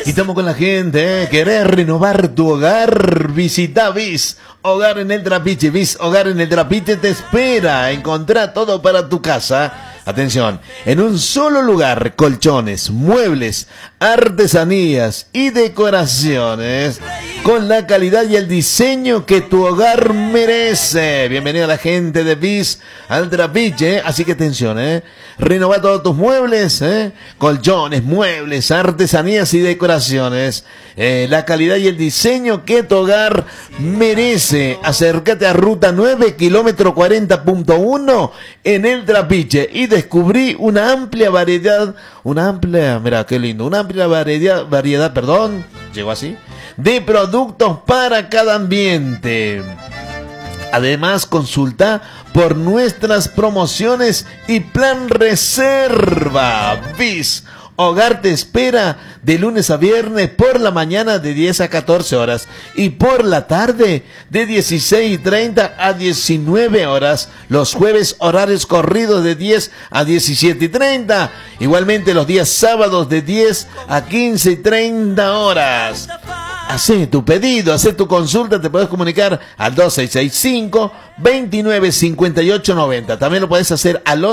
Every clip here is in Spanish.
Y estamos con la gente, ¿Querés renovar tu hogar? Visita BIS Hogar en el Trapiche. BIS Hogar en el Trapiche te espera. Encontrá todo para tu casa. Atención, en un solo lugar, colchones, muebles, artesanías y decoraciones con la calidad y el diseño que tu hogar merece. Bienvenida a la gente de BIS al Trapiche, así que atención, renová todos tus muebles, colchones, muebles, artesanías y decoraciones, la calidad y el diseño que tu hogar merece. Acércate a Ruta 9, kilómetro 40.1 en el Trapiche y descubrí una amplia variedad, mira qué lindo, una amplia variedad, llegó así, de productos para cada ambiente. Además, consulta por nuestras promociones y plan reserva. BIS Hogar te espera de lunes a viernes por la mañana de 10 a 14 horas y por la tarde de 16:30 a 19 horas. Los jueves horarios corridos de 10 a 17:30. Igualmente los días sábados de 10 a 15:30 horas. Hacé tu pedido, hacé tu consulta, te puedes comunicar al 2665-295890. También lo puedes hacer al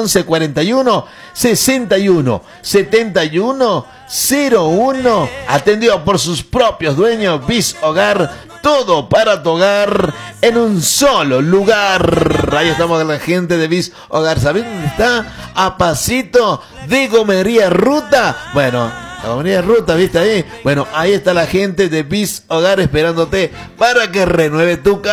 1141-61-7101. Atendido por sus propios dueños. BIS Hogar, todo para tu hogar en un solo lugar. Ahí estamos con la gente de BIS Hogar. ¿Sabés dónde está? A pasito de Gomería Ruta. Bueno, la Gomería Ruta, ¿viste ahí? Bueno, ahí está la gente de BIS Hogar esperándote para que renueve tu casa.